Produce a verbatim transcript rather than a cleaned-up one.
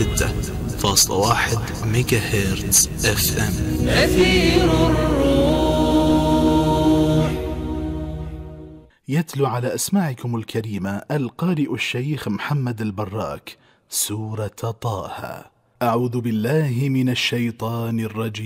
ستة فاصلة واحد ميجا هرتز اف ام. أثير الروح. يتلو على أسماعكم الكريمة القارئ الشيخ محمد البراك سورة طه. أعوذ بالله من الشيطان الرجيم.